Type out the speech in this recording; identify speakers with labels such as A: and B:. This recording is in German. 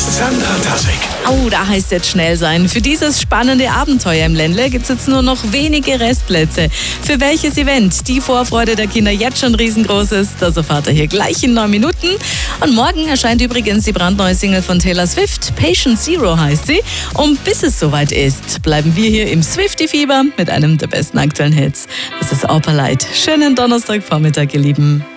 A: Alexander Tassig.
B: Oh, da heißt es jetzt schnell sein. Für dieses spannende Abenteuer im Ländle gibt es jetzt nur noch wenige Restplätze. Für welches Event die Vorfreude der Kinder jetzt schon riesengroß ist, das erfahrt ihr hier gleich in 9 Minuten. Und morgen erscheint übrigens die brandneue Single von Taylor Swift. Patient Zero heißt sie. Und bis es soweit ist, bleiben wir hier im Swiftie-Fieber mit einem der besten aktuellen Hits. Das ist Opalite. Schönen Donnerstagvormittag, ihr Lieben.